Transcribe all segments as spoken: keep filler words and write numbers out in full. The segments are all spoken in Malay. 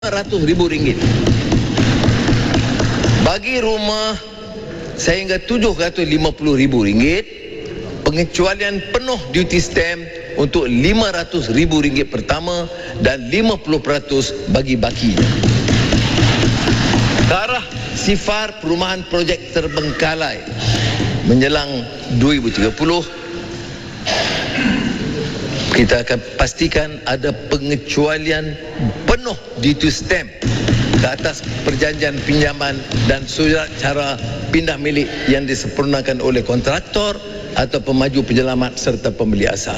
ratus ribu ringgit. Bagi rumah sehingga tujuh ratus lima puluh ribu ringgit, pengecualian penuh duty stamp untuk lima ratus ribu ringgit pertama dan lima puluh peratus bagi baki. Ke arah sifar perumahan projek terbengkalai menjelang dua ribu tiga puluh, kita akan pastikan ada pengecualian penuh duty stamp ke atas perjanjian pinjaman dan surat cara pindah milik yang disempurnakan oleh kontraktor atau pemaju penyelamat serta pembeli asal.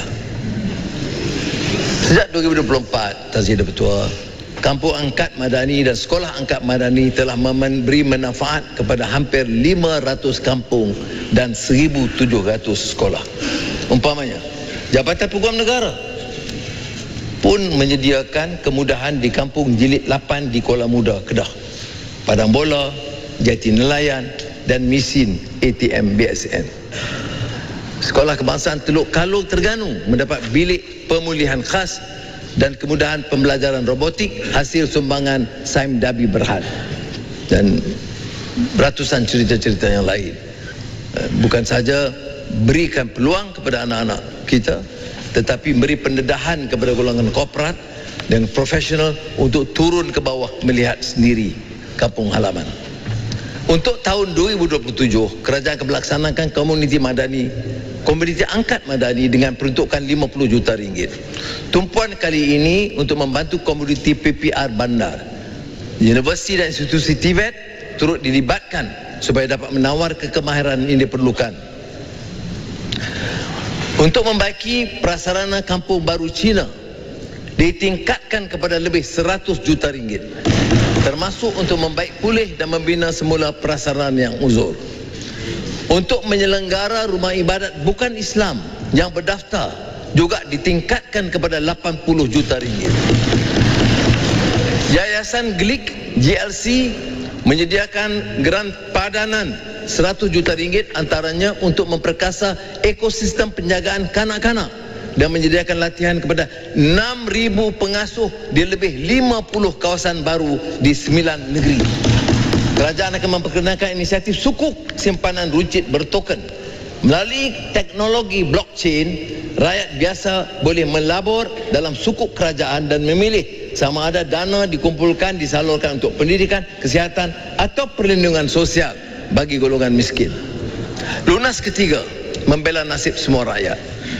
Sejak dua ribu dua puluh empat, Tazidah Bertuah, Kampung Angkat Madani dan Sekolah Angkat Madani telah memberi manfaat kepada hampir lima ratus kampung dan seribu tujuh ratus sekolah. Umpamanya, Jabatan Peguam Negara pun menyediakan kemudahan di Kampung Jilid lapan di Kuala Muda, Kedah, Padang Bola, Jati Nelayan dan Mesin A T M B S N. Sekolah Kebangsaan Teluk Kalung Terengganu mendapat bilik pemulihan khas dan kemudahan pembelajaran robotik hasil sumbangan Saim Dabi Berhad, dan ratusan cerita-cerita yang lain. Bukan saja berikan peluang kepada anak-anak kita, tetapi beri pendedahan kepada golongan korporat dan profesional untuk turun ke bawah melihat sendiri kampung halaman. Untuk tahun dua ribu dua puluh tujuh, kerajaan akan melaksanakan komuniti madani, komuniti angkat madani dengan peruntukan lima puluh juta ringgit. Tumpuan kali ini untuk membantu komuniti P P R bandar. Universiti dan institusi T V E T turut dilibatkan supaya dapat menawar kekemahiran yang diperlukan. Untuk membaiki prasarana kampung baru Cina ditingkatkan kepada lebih seratus juta ringgit, termasuk untuk membaik pulih dan membina semula prasarana yang uzur. Untuk menyelenggara rumah ibadat bukan Islam yang berdaftar juga ditingkatkan kepada lapan puluh juta ringgit. Yayasan Glik G L C menyediakan geran padanan seratus juta ringgit, antaranya untuk memperkasa ekosistem penjagaan kanak-kanak dan menyediakan latihan kepada enam ribu pengasuh di lebih lima puluh kawasan baru di sembilan negeri. Kerajaan akan memperkenalkan inisiatif sukuk simpanan runcit bertoken. Melalui teknologi blockchain, rakyat biasa boleh melabur dalam sukuk kerajaan dan memilih sama ada dana dikumpulkan disalurkan untuk pendidikan, kesihatan atau perlindungan sosial bagi golongan miskin. Lunas ketiga, membela nasib semua rakyat.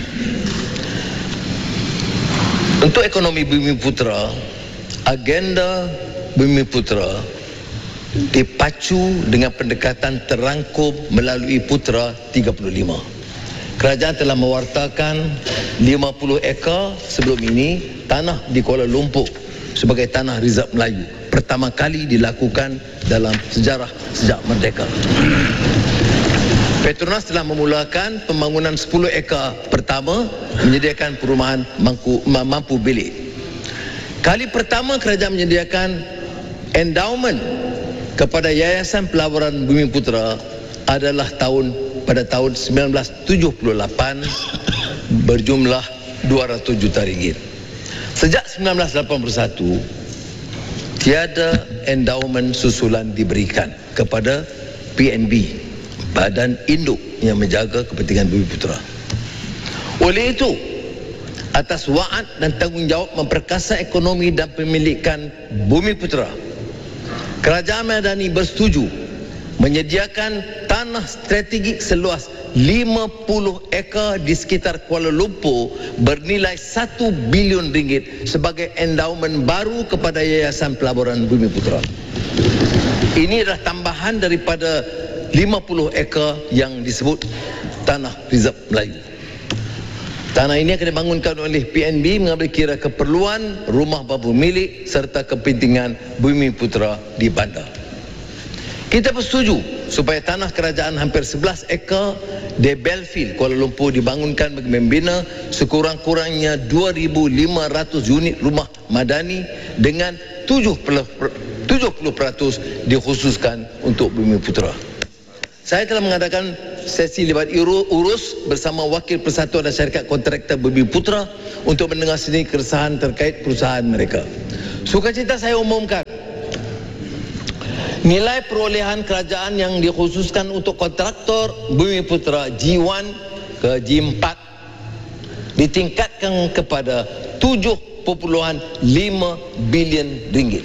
Untuk ekonomi Bumiputera, agenda Bumiputera dipacu dengan pendekatan terangkum melalui Putera tiga puluh lima. Kerajaan telah mewartakan lima puluh ekar sebelum ini tanah di Kuala Lumpur sebagai tanah rizab Melayu. Pertama kali dilakukan dalam sejarah sejak merdeka. Petronas telah memulakan pembangunan sepuluh ekar pertama menyediakan perumahan mampu, mampu bilik. Kali pertama kerajaan menyediakan endowment kepada Yayasan Pelaburan Bumiputera adalah tahun pada tahun sembilan belas tujuh puluh lapan berjumlah dua ratus juta ringgit. Sejak sembilan belas lapan puluh satu tiada endowment susulan diberikan kepada P N B, badan induk yang menjaga kepentingan Bumiputera. Oleh itu, atas waad dan tanggungjawab memperkasa ekonomi dan pemilikan Bumiputera, Kerajaan Madani bersetuju menyediakan tanah strategik seluas lima puluh ekar di sekitar Kuala Lumpur bernilai satu bilion ringgit sebagai endowment baru kepada Yayasan Pelaburan Bumiputera. Ini adalah tambahan daripada lima puluh ekar yang disebut tanah rizab Melayu. Tanah ini akan dibangunkan oleh P N B mengambil kira keperluan rumah bambu milik serta kepentingan Bumiputera di bandar. Kita bersetuju supaya tanah kerajaan hampir sebelas ekar di Belfield, Kuala Lumpur dibangunkan bagi membina sekurang-kurangnya dua ribu lima ratus unit rumah madani dengan tujuh puluh peratus dikhususkan untuk Bumiputera. Saya telah mengadakan sesi libat urus bersama Wakil Persatuan dan Syarikat Kontraktor Bumi Putra untuk mendengar sendiri keresahan terkait perusahaan mereka. Sukacita saya umumkan, nilai perolehan kerajaan yang dikhususkan untuk kontraktor Bumi Putra G satu ke G empat ditingkatkan kepada tujuh perpuluhan lima bilion ringgit.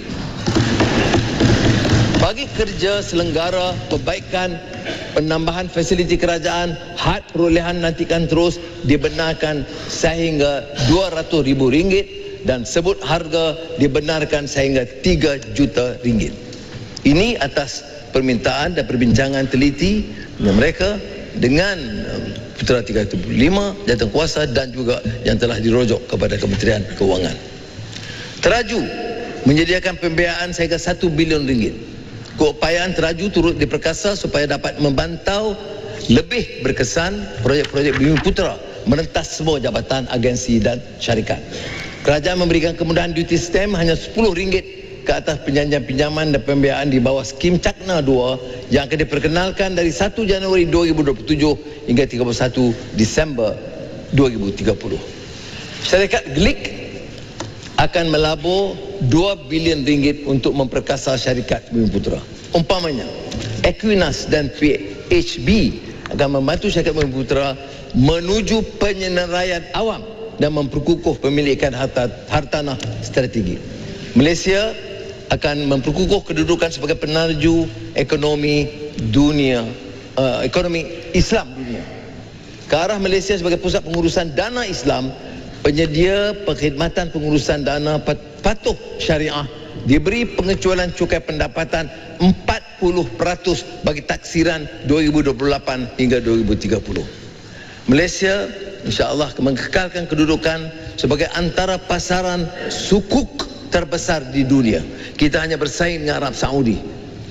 Bagi kerja selenggara perbaikan penambahan fasiliti kerajaan, had perolehan nantikan terus dibenarkan sehingga dua ratus ribu ringgit dan sebut harga dibenarkan sehingga tiga juta ringgit. Ini atas permintaan dan perbincangan teliti dengan mereka dengan Putra tiga tujuh lima, jawatankuasa dan juga yang telah dirujuk kepada Kementerian Keuangan. Teraju menyediakan pembiayaan sehingga satu bilion ringgit. Keupayaan teraju turut diperkasa supaya dapat membantau lebih berkesan projek-projek Bumi Putra merentas semua jabatan, agensi dan syarikat. Kerajaan memberikan kemudahan duty stamp hanya sepuluh ringgit ke atas penjanjian pinjaman dan pembiayaan di bawah skim Cakna dua yang akan diperkenalkan dari satu Januari dua ribu dua puluh tujuh hingga tiga puluh satu Disember dua ribu tiga puluh. Syarikat Glik akan melabur dua bilion ringgit untuk memperkasa syarikat Bumi Putra. Umpamanya, Equinas dan P H B akan membantu syarikat Bumi Putra menuju penyeneraian awam dan memperkukuh pemilikan harta hartanah strategi. Malaysia akan memperkukuh kedudukan sebagai penarju ekonomi dunia, uh, ekonomi Islam dunia. Ke arah Malaysia sebagai pusat pengurusan dana Islam, penyedia perkhidmatan pengurusan dana patuh syariah diberi pengecualian cukai pendapatan empat puluh peratus bagi taksiran dua ribu dua puluh lapan hingga dua ribu tiga puluh. Malaysia insya-Allah mengekalkan kedudukan sebagai antara pasaran sukuk terbesar di dunia. Kita hanya bersaing dengan Arab Saudi.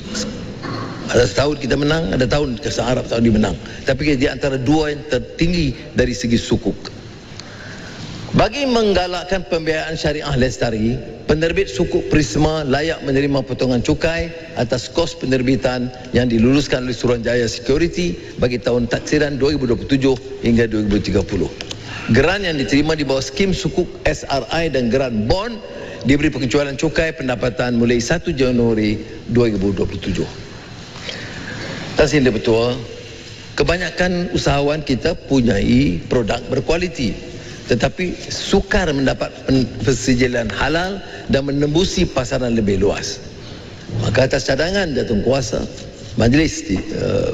Ada tahun kita menang, ada tahun Arab Saudi menang. Tapi di antara dua yang tertinggi dari segi sukuk. Bagi menggalakkan pembiayaan syariah lestari, penerbit sukuk Prisma layak menerima potongan cukai atas kos penerbitan yang diluluskan oleh Suruhanjaya Security bagi tahun taksiran dua ribu dua puluh tujuh hingga dua ribu tiga puluh. Geran yang diterima di bawah skim sukuk S R I dan geran bond diberi pengecualian cukai pendapatan mulai satu Januari dua ribu dua puluh tujuh. Tahsin Betul, kebanyakan usahawan kita punyai produk berkualiti, tetapi sukar mendapat persetujuan halal dan menembusi pasaran lebih luas. Maka atas cadangan jawatankuasa Majlis uh,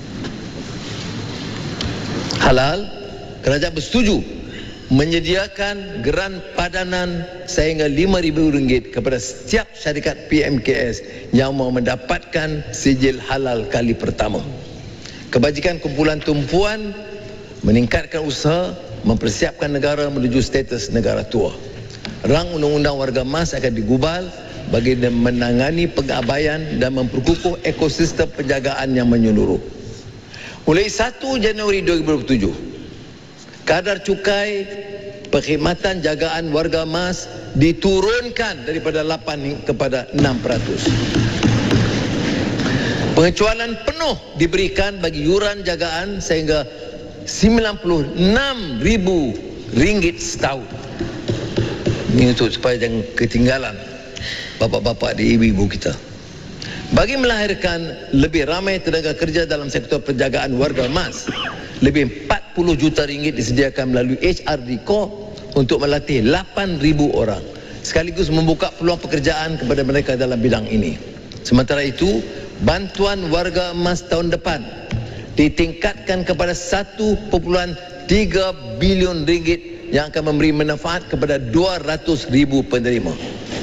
Halal, kerajaan bersetuju menyediakan geran padanan sehingga lima ribu ringgit kepada setiap syarikat P M K S yang mau mendapatkan sijil halal kali pertama. Kebajikan kumpulan tumpuan meningkatkan usaha mempersiapkan negara menuju status negara tua. Rang undang-undang warga emas akan digubal bagi menangani pengabaian dan memperkukuh ekosistem penjagaan yang menyeluruh. Mulai satu Januari dua ribu dua puluh tujuh, kadar cukai perkhidmatan jagaan warga emas diturunkan daripada lapan kepada enam peratus. Pengecualian penuh diberikan bagi yuran jagaan sehingga sembilan puluh enam ribu ringgit setahun. Ini untuk supaya jangan ketinggalan bapa-bapa di ibu-ibu kita. Bagi melahirkan lebih ramai tenaga kerja dalam sektor penjagaan warga emas, lebih empat puluh juta ringgit disediakan melalui H R D Core untuk melatih lapan ribu orang, sekaligus membuka peluang pekerjaan kepada mereka dalam bidang ini. Sementara itu, bantuan warga emas tahun depan ditingkatkan kepada satu perpuluhan tiga bilion ringgit yang akan memberi manfaat kepada dua ratus ribu penerima.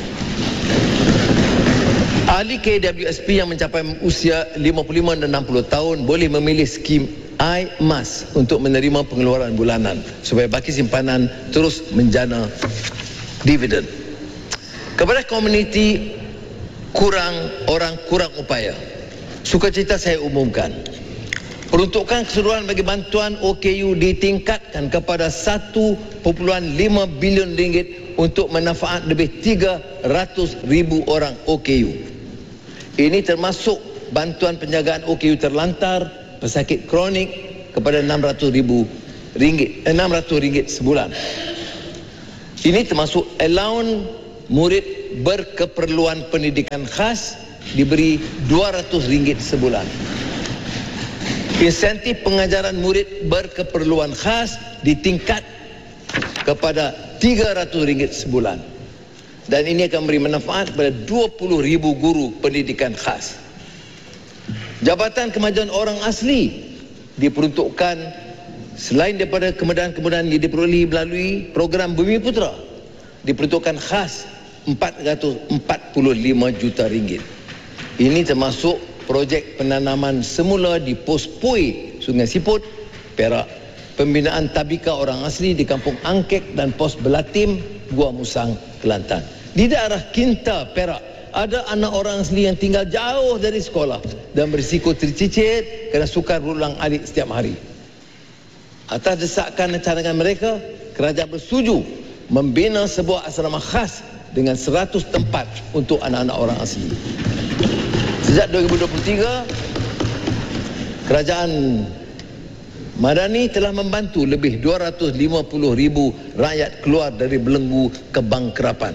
Ahli K W S P yang mencapai usia lima puluh lima dan enam puluh tahun boleh memilih skim iMAS untuk menerima pengeluaran bulanan supaya baki simpanan terus menjana dividen. Kepada komuniti kurang orang kurang upaya, sukacita saya umumkan, peruntukan keseluruhan bagi bantuan O K U ditingkatkan kepada satu perpuluhan lima bilion ringgit untuk manfaat lebih tiga ratus ribu orang O K U. Ini termasuk bantuan penjagaan O K U terlantar, pesakit kronik, kepada enam ratus ribu ringgit, enam ratus ringgit sebulan. Ini termasuk allowance murid berkeperluan pendidikan khas diberi dua ratus ringgit sebulan. Insentif pengajaran murid berkeperluan khas ditingkat kepada tiga ratus ringgit sebulan. Dan ini akan memberi manfaat kepada dua puluh ribu guru pendidikan khas. Jabatan Kemajuan Orang Asli diperuntukkan selain daripada kemudahan-kemudahan yang diperolehi melalui program Bumi Putera, diperuntukkan khas empat ratus empat puluh lima juta ringgit. Ini termasuk projek penanaman semula di Pos Pui, Sungai Siput, Perak, pembinaan tabika orang asli di Kampung Angkek dan Pos Belatim, Gua Musang, Kelantan. Di daerah Kinta, Perak, ada anak orang asli yang tinggal jauh dari sekolah dan berisiko tercicit kerana sukar berulang alik setiap hari. Atas desakan dan cadangan mereka, kerajaan bersetuju membina sebuah asrama khas dengan seratus tempat untuk anak-anak orang asli. Sejak dua ribu dua puluh tiga, kerajaan Madani telah membantu lebih dua ratus lima puluh ribu rakyat keluar dari belenggu kebangkrapan.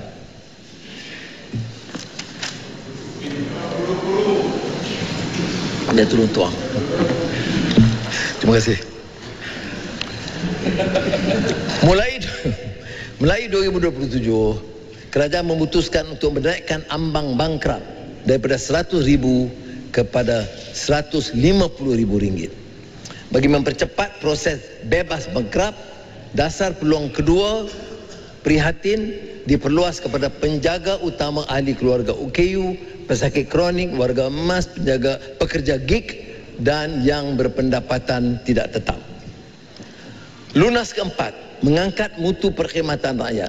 Dia turun tuang. Terima kasih. Mulai mulai dua ribu dua puluh tujuh, kerajaan memutuskan untuk menaikkan ambang bangkrap daripada seratus ribu kepada seratus lima puluh ribu ringgit. Bagi mempercepat proses bebas bangkrap, dasar peluang kedua prihatin diperluas kepada penjaga utama ahli keluarga U K U, pesakit kronik, warga emas, penjaga pekerja gig dan yang berpendapatan tidak tetap. Lunas keempat, mengangkat mutu perkhidmatan rakyat.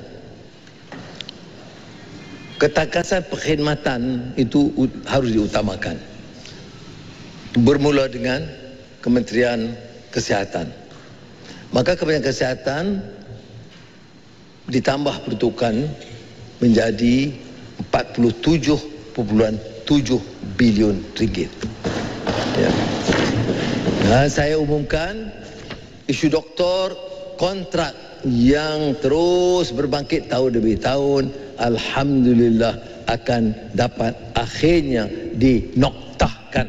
Ketakasan perkhidmatan itu harus diutamakan. Bermula dengan Kementerian Kesihatan. Maka Kementerian Kesihatan ditambah peruntukan menjadi empat puluh tujuh perpuluhan tujuh bilion ringgit. Ya. Dan saya umumkan isu doktor kontrak yang terus berbangkit tahun demi tahun, alhamdulillah akan dapat akhirnya dinoktahkan.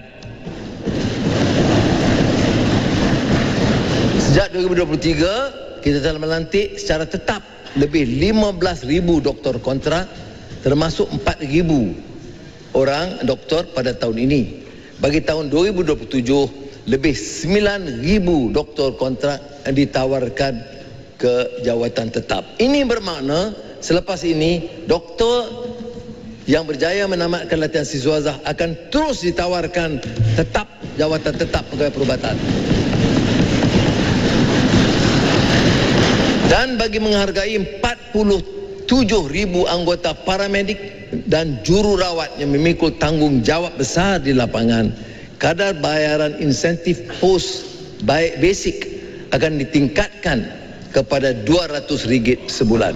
Sejak dua ribu dua puluh tiga, kita telah melantik secara tetap lebih lima belas ribu doktor kontrak, termasuk empat ribu orang doktor pada tahun ini. Bagi tahun dua ribu dua puluh tujuh, lebih sembilan ribu doktor kontrak ditawarkan ke jawatan tetap. Ini bermakna selepas ini doktor yang berjaya menamatkan latihan siswazah akan terus ditawarkan tetap jawatan tetap pegawai perubatan. Dan bagi menghargai empat puluh tujuh ribu anggota paramedik dan jururawat yang memikul tanggungjawab besar di lapangan, kadar bayaran insentif pos basic akan ditingkatkan kepada dua ratus ringgit sebulan.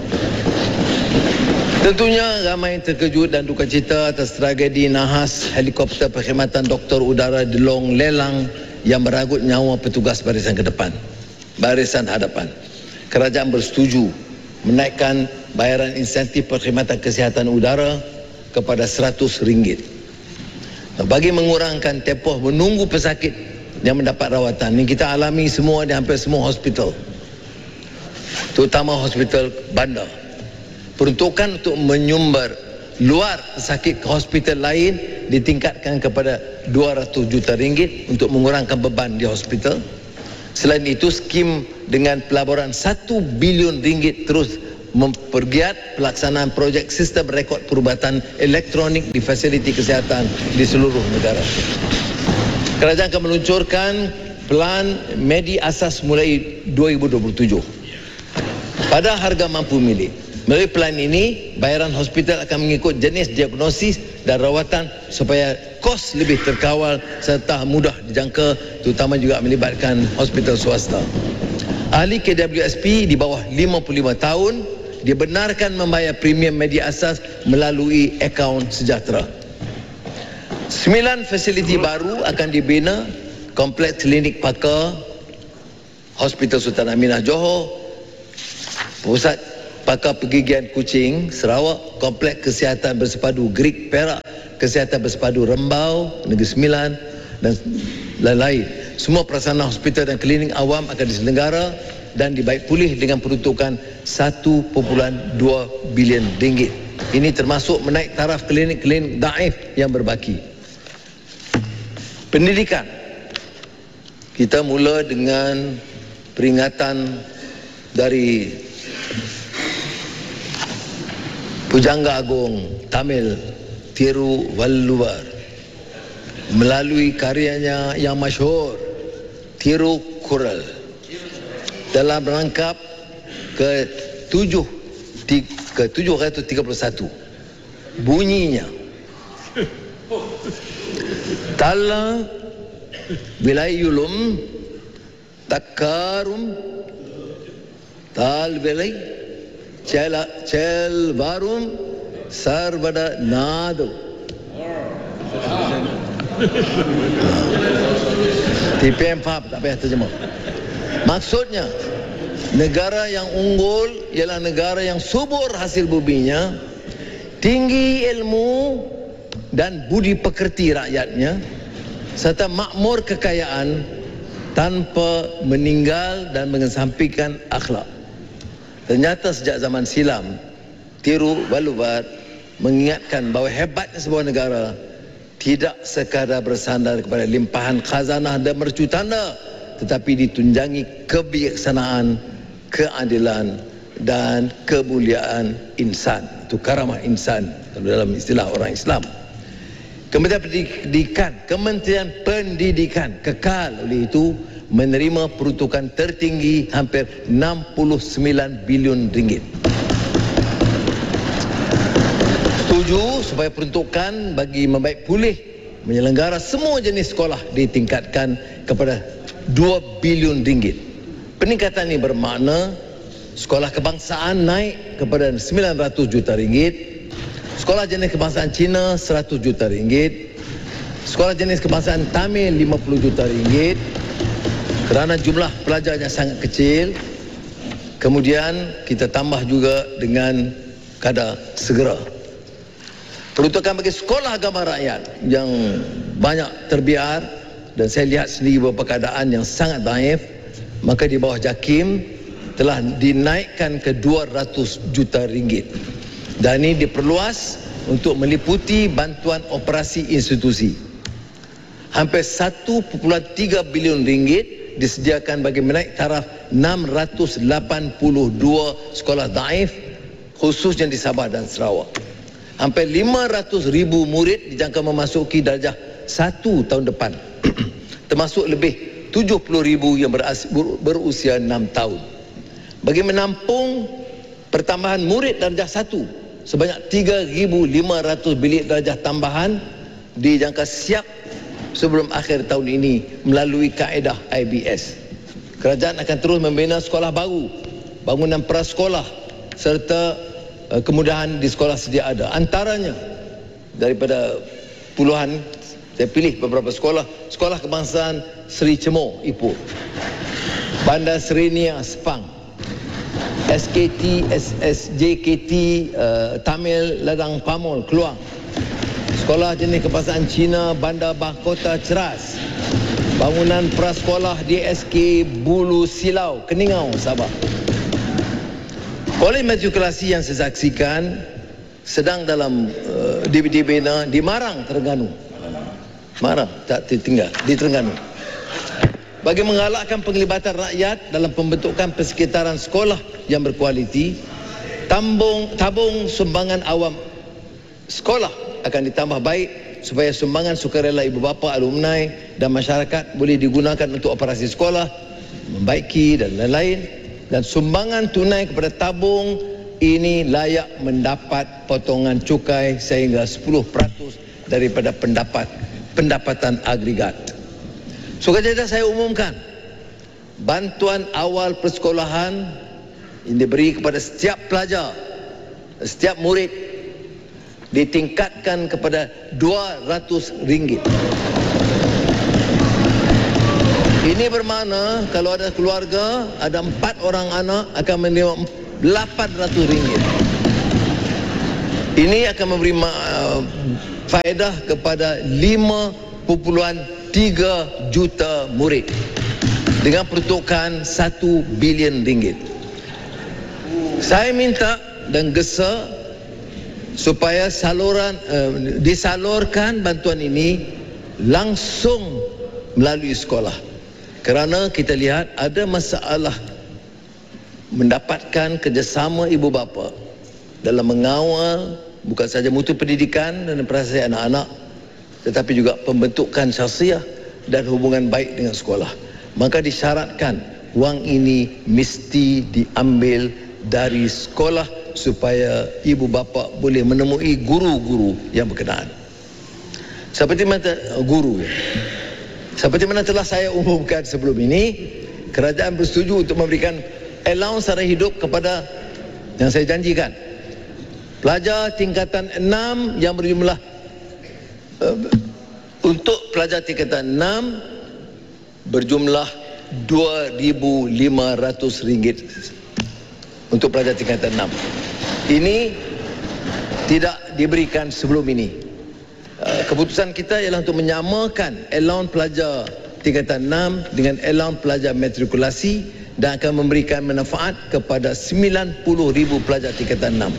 Tentunya ramai yang terkejut dan duka cita atas tragedi nahas helikopter perkhidmatan doktor udara di Long Lelang yang meragut nyawa petugas barisan ke depan, barisan hadapan. Kerajaan bersetuju menaikkan bayaran insentif perkhidmatan kesihatan udara kepada seratus ringgit. Bagi mengurangkan tempoh menunggu pesakit yang mendapat rawatan, ini kita alami semua di hampir semua hospital, terutama hospital bandar. Peruntukan untuk menyumber luar pesakit ke hospital lain ditingkatkan kepada dua ratus juta ringgit untuk mengurangkan beban di hospital. Selain itu, skim dengan pelaburan satu bilion ringgit terus mempergiat pelaksanaan projek sistem rekod perubatan elektronik di fasiliti kesihatan di seluruh negara. Kerajaan akan meluncurkan pelan medi asas mulai dua ribu dua puluh tujuh pada harga mampu milik. Melalui pelan ini, bayaran hospital akan mengikut jenis diagnosis dan rawatan supaya kos lebih terkawal serta mudah dijangka, terutama juga melibatkan hospital swasta. Ahli K W S P di bawah lima puluh lima tahun dibenarkan membayar premium media asas melalui akaun sejahtera. Sembilan fasiliti baru akan dibina: kompleks klinik pakar, Hospital Sultan Aminah Johor, Pusat Pakar Pergigian Kuching Sarawak, Kompleks Kesihatan Bersepadu Greek Perak, Kesihatan Bersepadu Rembau Negeri Sembilan dan lain-lain. Semua prasarana hospital dan klinik awam akan diselenggara dan dibaik pulih dengan peruntukan satu perpuluhan dua bilion ringgit. Ini termasuk menaik taraf klinik-klinik daif yang berbaki. Pendidikan, kita mula dengan peringatan dari Pujangga Agung Tamil Tiruvalluvar melalui karyanya yang masyhur Tirukkural dalam rangkap ke tujuh ke tujuh ratus tiga puluh satu. Bunyinya, Tala Vilayulum Takarum Tal Vilay Cela Celvarum Sarvada Nadu. T P M faham, tak payah terjemah. Maksudnya, negara yang unggul ialah negara yang subur hasil buminya, tinggi ilmu dan budi pekerti rakyatnya, serta makmur kekayaan tanpa meninggal dan mengesampingkan akhlak. Ternyata sejak zaman silam, Tiruvalluvar mengingatkan bahawa hebatnya sebuah negara tidak sekadar bersandar kepada limpahan khazanah dan mercu tanda, tetapi ditunjangi kebijaksanaan, keadilan dan kemuliaan insan. Itu karamah insan dalam istilah orang Islam. Kementerian Pendidikan, Kementerian Pendidikan kekal oleh itu menerima peruntukan tertinggi hampir enam puluh sembilan bilion ringgit. Setuju supaya peruntukan bagi membaik pulih menyelenggara semua jenis sekolah ditingkatkan kepada dua bilion ringgit. Peningkatan ini bermakna sekolah kebangsaan naik kepada sembilan ratus juta ringgit, sekolah jenis kebangsaan Cina seratus juta ringgit, sekolah jenis kebangsaan Tamil lima puluh juta ringgit kerana jumlah pelajarnya sangat kecil. Kemudian kita tambah juga dengan kadar segera. Peruntukan bagi sekolah agama rakyat yang banyak terbiar dan saya lihat sendiri beberapa keadaan yang sangat daif, maka di bawah JAKIM telah dinaikkan ke dua ratus juta ringgit. Dan ini diperluas untuk meliputi bantuan operasi institusi. Hampir satu perpuluhan tiga bilion ringgit disediakan bagi menaik taraf enam ratus lapan puluh dua sekolah daif khususnya di Sabah dan Sarawak. Hampir lima ratus ribu murid dijangka memasuki darjah satu tahun depan, termasuk lebih tujuh puluh ribu yang berusia enam tahun. Bagi menampung pertambahan murid darjah satu, sebanyak tiga ribu lima ratus bilik darjah tambahan dijangka siap sebelum akhir tahun ini melalui kaedah I B S. Kerajaan akan terus membina sekolah baru, bangunan prasekolah serta uh, kemudahan di sekolah sedia ada. Antaranya daripada puluhan, saya pilih beberapa sekolah. Sekolah Kebangsaan Seri Cemor, Ipoh, Bandar Serenia, Sepang, S K T, S S J K T, uh, Tamil Ladang Pamol, Keluang, Sekolah Jenis Kebangsaan Cina Bandar Mahkota Ceras, bangunan prasekolah D S K Bulu Silau, Keningau, Sabah. Kolej matrikulasi yang saya saksikan sedang dalam uh, dibina di Marang, Terengganu. Marang, tak tertinggal, di Terengganu. Bagi menggalakkan penglibatan rakyat dalam pembentukan persekitaran sekolah yang berkualiti, tambung, tabung sumbangan awam sekolah akan ditambah baik supaya sumbangan sukarela ibu bapa, alumni dan masyarakat boleh digunakan untuk operasi sekolah, membaiki dan lain-lain. Dan sumbangan tunai kepada tabung ini layak mendapat potongan cukai sehingga sepuluh peratus daripada pendapat pendapatan agregat. Sukacita saya umumkan, bantuan awal persekolahan yang diberi kepada setiap pelajar, setiap murid ditingkatkan kepada dua ratus ringgit. Ini bermakna kalau ada keluarga, ada empat orang anak akan menerima lapan ratus ringgit. Ini akan memberi uh, faedah kepada lima perpuluhan tiga juta murid dengan peruntukan satu bilion ringgit. Saya minta dan gesa supaya saluran uh, disalurkan bantuan ini langsung melalui sekolah, kerana kita lihat ada masalah mendapatkan kerjasama ibu bapa dalam mengawal bukan saja mutu pendidikan dan perasaan anak-anak, tetapi juga pembentukan syahsiah dan hubungan baik dengan sekolah. Maka disyaratkan wang ini mesti diambil dari sekolah supaya ibu bapa boleh menemui guru-guru yang berkenaan. Seperti mana guru Seperti mana telah saya umumkan sebelum ini, kerajaan bersetuju untuk memberikan allowance sara hidup kepada yang saya janjikan. Pelajar tingkatan enam yang berjumlah uh, untuk pelajar tingkatan enam berjumlah dua ribu lima ratus ringgit untuk pelajar tingkatan enam. Ini tidak diberikan sebelum ini. Keputusan kita ialah untuk menyamakan allowance pelajar tingkatan enam dengan allowance pelajar matrikulasi dan akan memberikan manfaat kepada sembilan puluh ribu pelajar tingkatan enam.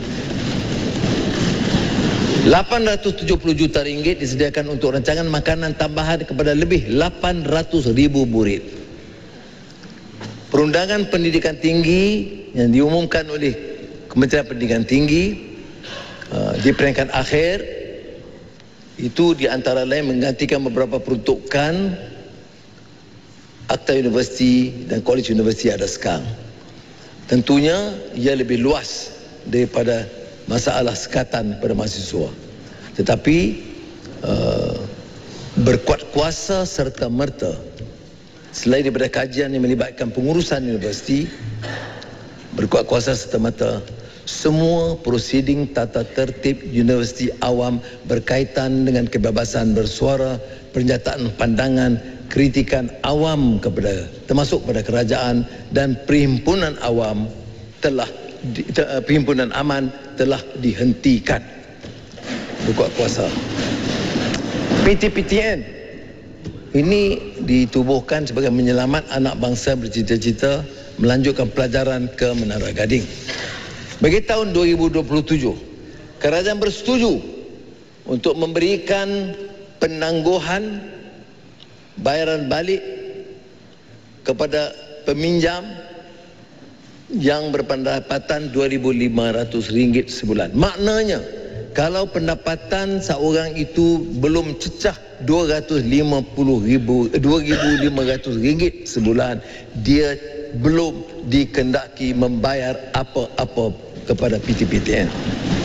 lapan ratus tujuh puluh juta ringgit disediakan untuk rancangan makanan tambahan kepada lebih lapan ratus ribu murid. Perundangan pendidikan tinggi yang diumumkan oleh Kementerian Pendidikan Tinggi uh, di peringkat akhir itu di antara lain menggantikan beberapa peruntukan akta universiti dan kolej universiti ada sekarang. Tentunya ia lebih luas daripada masalah sekatan pada mahasiswa. Tetapi uh, berkuat kuasa serta merta selain daripada kajian yang melibatkan pengurusan universiti, berkuat kuasa serta merta semua prosiding tata tertib universiti awam berkaitan dengan kebebasan bersuara, pernyataan pandangan, kritikan awam kepada termasuk pada kerajaan dan perhimpunan awam telah di, te, perhimpunan aman telah dihentikan. Berkuat kuasa. P T P T N ini ditubuhkan sebagai menyelamat anak bangsa bercita-cita melanjutkan pelajaran ke Menara Gading. Bagi tahun dua ribu dua puluh tujuh, kerajaan bersetuju untuk memberikan penangguhan bayaran balik kepada peminjam yang berpendapatan dua ribu lima ratus ringgit sebulan. Maknanya, kalau pendapatan seorang itu belum cecah dua ratus lima puluh ribu, dua ribu lima ratus ringgit sebulan, dia belum dikendaki membayar apa-apa kepada P T P T N.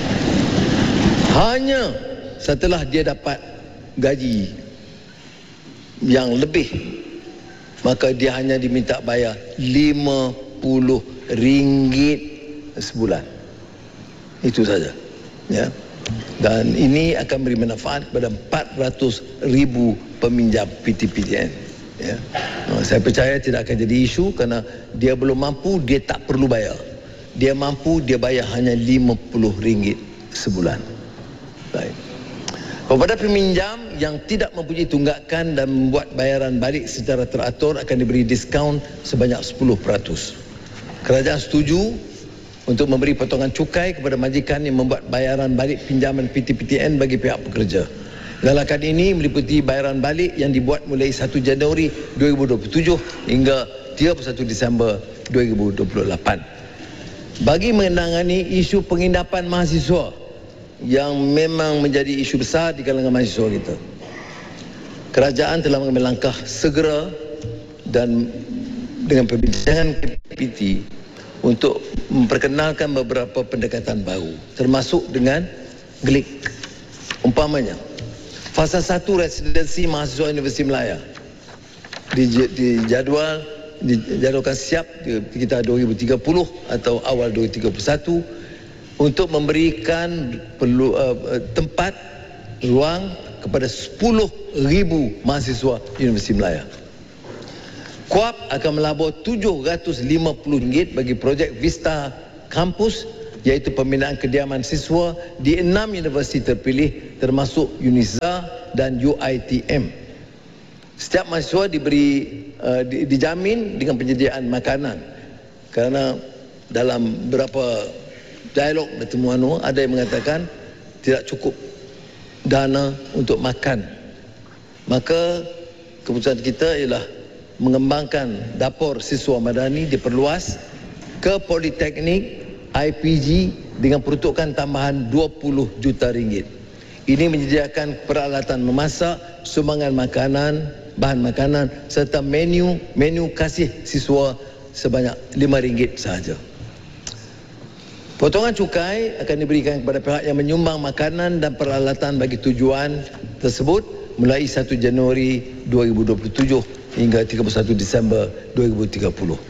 Hanya setelah dia dapat gaji yang lebih, maka dia hanya diminta bayar lima puluh ringgit sebulan. Itu saja. Ya. Dan ini akan beri manfaat kepada empat ratus ribu peminjam P T P T N. Ya. Saya percaya tidak akan jadi isu kerana dia belum mampu, dia tak perlu bayar. Dia mampu, dia bayar hanya lima puluh ringgit sebulan. Baik. Kepada peminjam yang tidak mempunyai tunggakan dan membuat bayaran balik secara teratur akan diberi diskaun sebanyak sepuluh peratus. Kerajaan setuju untuk memberi potongan cukai kepada majikan yang membuat bayaran balik pinjaman P T P T N bagi pihak pekerja. Galakan ini meliputi bayaran balik yang dibuat mulai satu Januari dua ribu dua puluh tujuh hingga tiga puluh satu Disember dua ribu dua puluh lapan. Bagi menangani isu pengindapan mahasiswa yang memang menjadi isu besar di kalangan mahasiswa kita, kerajaan telah mengambil langkah segera dan dengan perbincangan K P T untuk memperkenalkan beberapa pendekatan baru, termasuk dengan G L I K. Umpamanya, fasa satu residensi mahasiswa Universiti Melaya dijadual dijadualkan siap di sekitar dua ribu tiga puluh atau awal dua ribu tiga puluh satu untuk memberikan perlu, uh, tempat ruang kepada sepuluh ribu mahasiswa Universiti Melaya. Kuap akan melabur tujuh ratus lima puluh ringgit bagi projek Vista Campus, iaitu pembinaan kediaman siswa di enam universiti terpilih termasuk UNIZA dan U I T M. Setiap mahasiswa diberi uh, di, dijamin dengan penyediaan makanan, kerana dalam beberapa dialog pertemuan ada yang mengatakan tidak cukup dana untuk makan. Maka keputusan kita ialah mengembangkan dapur siswa madani diperluas ke politeknik I P G dengan peruntukan tambahan dua puluh juta ringgit. Ini menyediakan peralatan memasak, sumbangan makanan, bahan makanan serta menu menu kasih siswa sebanyak lima ringgit sahaja. Potongan cukai akan diberikan kepada pihak yang menyumbang makanan dan peralatan bagi tujuan tersebut mulai satu Januari dua ribu dua puluh tujuh hingga tiga puluh satu Disember dua ribu tiga puluh.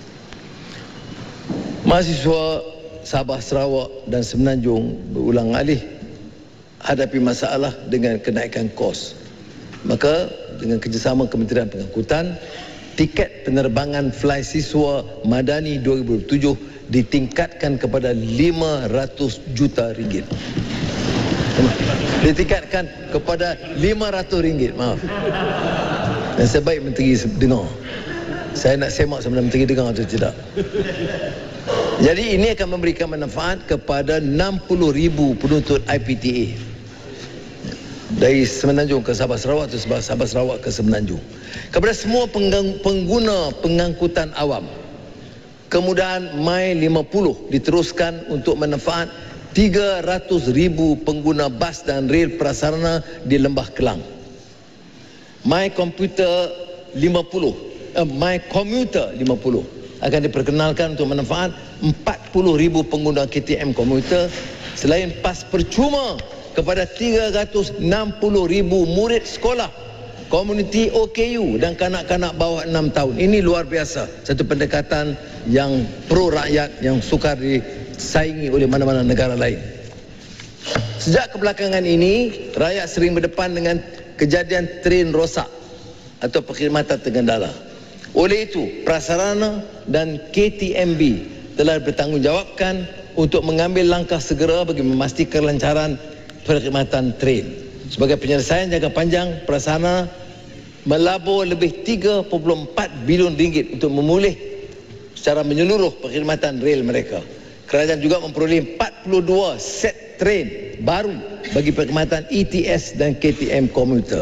Mahasiswa Sabah, Sarawak dan Semenanjung berulang alih hadapi masalah dengan kenaikan kos. Maka dengan kerjasama Kementerian Pengangkutan, tiket penerbangan fly siswa Madani dua ribu dua puluh tujuh ditingkatkan kepada lima ratus juta ringgit. Ditingkatkan kepada lima ratus ringgit, maaf. Dan sebaik Menteri dengar. Saya nak semak sebenarnya Menteri dengar atau tidak. Jadi ini akan memberikan manfaat kepada enam puluh ribu penuntut I P T A. Dari Semenanjung ke Sabah Sarawak atau Sabah Sarawak ke Semenanjung. Kepada semua pengguna pengangkutan awam, kemudahan My lima puluh diteruskan untuk manfaat tiga ratus ribu pengguna bas dan rel prasarana di Lembah Kelang. My Computer lima puluh, eh, My Commuter lima puluh akan diperkenalkan untuk manfaat empat puluh ribu pengguna K T M komuter, selain pas percuma kepada tiga ratus enam puluh ribu murid sekolah komuniti O K U dan kanak-kanak bawah enam tahun. Ini luar biasa, satu pendekatan yang pro rakyat yang sukar disaingi oleh mana-mana negara lain. Sejak kebelakangan ini, rakyat sering berdepan dengan kejadian tren rosak atau perkhidmatan tergendala. Oleh itu, prasarana dan K T M B telah bertanggungjawabkan untuk mengambil langkah segera bagi memastikan kelancaran perkhidmatan tren. Sebagai penyelesaian jangka panjang, prasarana melabur lebih tiga perpuluhan empat bilion ringgit untuk memulih secara menyeluruh perkhidmatan rel mereka. Kerajaan juga memperoleh empat puluh dua set tren baru bagi perkhidmatan E T S dan K T M komuter.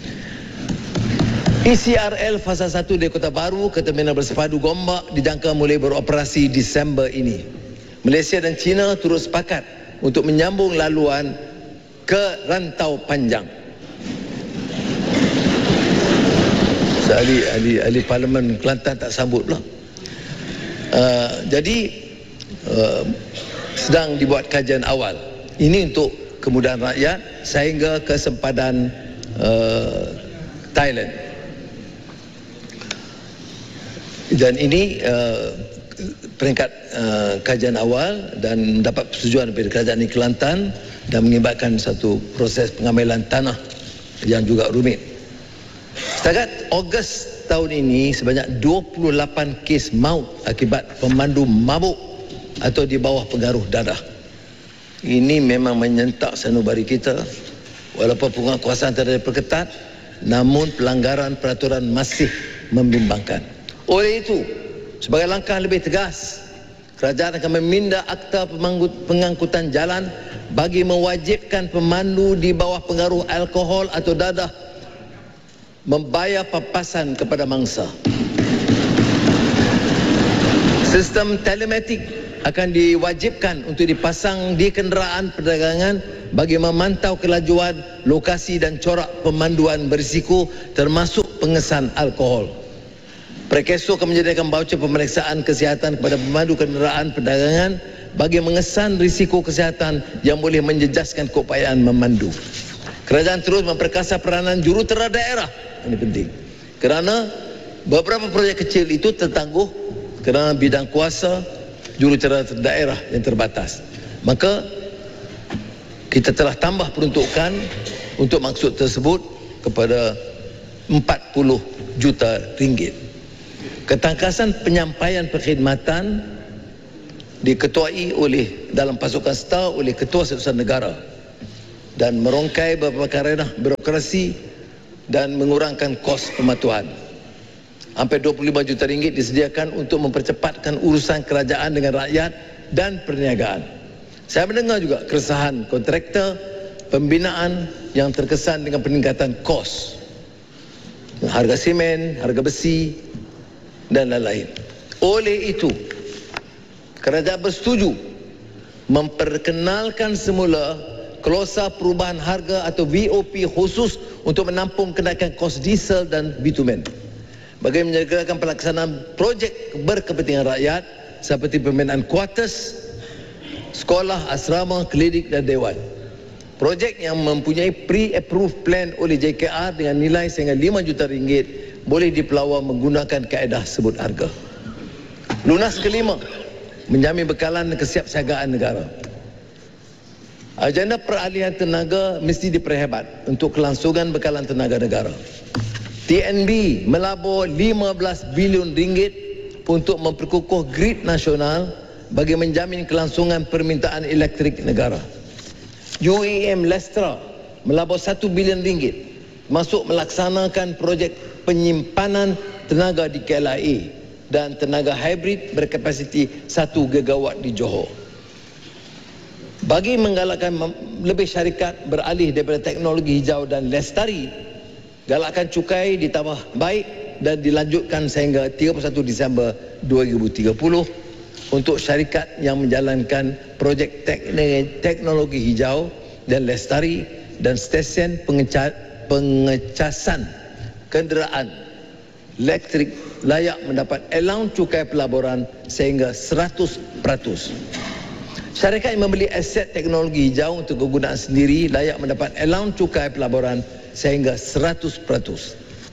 E C R L fasa satu di Kota Baru ke Terminal Bersepadu Gombak dijangka mulai beroperasi Disember ini. Malaysia dan China turut sepakat untuk menyambung laluan ke rantau panjang. So, ahli, ahli, ahli Parlimen Kelantan tak sambut pula. Uh, jadi uh, sedang dibuat kajian awal. Ini untuk kemudahan rakyat sehingga ke sempadan uh, Thailand. Dan ini uh, peringkat uh, kajian awal dan dapat persetujuan daripada kerajaan di Kelantan dan mengibatkan satu proses pengambilan tanah yang juga rumit. Setakat Ogos tahun ini, sebanyak dua puluh lapan kes maut akibat pemandu mabuk atau di bawah pengaruh dadah. Ini memang menyentak sanubari kita. Walaupun penguasaan terhadap perketat, namun pelanggaran peraturan masih membimbangkan. Oleh itu, sebagai langkah lebih tegas, kerajaan akan meminda Akta Pengangkutan Jalan bagi mewajibkan pemandu di bawah pengaruh alkohol atau dadah membayar papasan kepada mangsa. Sistem telematik akan diwajibkan untuk dipasang di kenderaan perdagangan bagi memantau kelajuan, lokasi dan corak pemanduan berisiko termasuk pengesan alkohol. Prekeso akan menyediakan baucer pemeriksaan kesihatan kepada pemandu kenderaan perdagangan bagi mengesan risiko kesihatan yang boleh menjejaskan keupayaan memandu. Kerajaan terus memperkasa peranan jurutera daerah. Ini penting. Kerana beberapa projek kecil itu tertangguh kerana bidang kuasa jurutera daerah yang terbatas. Maka kita telah tambah peruntukan untuk maksud tersebut kepada empat puluh juta ringgit. Ketangkasan penyampaian perkhidmatan diketuai oleh dalam pasukan STAR oleh Ketua Setiausaha Negara dan merongkai beberapa ranah birokrasi dan mengurangkan kos pematuhan. Hampir dua puluh lima juta ringgit disediakan untuk mempercepatkan urusan kerajaan dengan rakyat dan perniagaan. Saya mendengar juga keresahan kontraktor pembinaan yang terkesan dengan peningkatan kos, harga simen, harga besi dan lain-lain. Oleh itu, kerajaan bersetuju memperkenalkan semula klausa perubahan harga atau V O P khusus untuk menampung kenaikan kos diesel dan bitumen bagi menyegerakan pelaksanaan projek berkepentingan rakyat seperti pembinaan kuartus, sekolah, asrama, klinik dan dewan. Projek yang mempunyai pre-approved plan oleh J K R dengan nilai sehingga lima juta ringgit boleh dipelawar menggunakan kaedah sebut harga. Lunas kelima, menjamin bekalan dan kesiapsiagaan negara. Agenda peralihan tenaga mesti diperhebat untuk kelangsungan bekalan tenaga negara. T N B melabur lima belas bilion ringgit untuk memperkukuh grid nasional bagi menjamin kelangsungan permintaan elektrik negara. U A M Lestra melabur satu bilion ringgit masuk melaksanakan projek penyimpanan tenaga di K L I A dan tenaga hybrid berkapasiti satu gigawatt di Johor. Bagi menggalakkan lebih syarikat beralih daripada teknologi hijau dan lestari, galakkan cukai ditambah baik dan dilanjutkan sehingga tiga puluh satu Disember dua ribu tiga puluh untuk syarikat yang menjalankan projek teknologi hijau dan lestari dan stesen pengecasan kenderaan elektrik layak mendapat allowance cukai pelaburan sehingga seratus peratus. Syarikat yang membeli aset teknologi hijau untuk kegunaan sendiri layak mendapat allowance cukai pelaburan sehingga seratus peratus.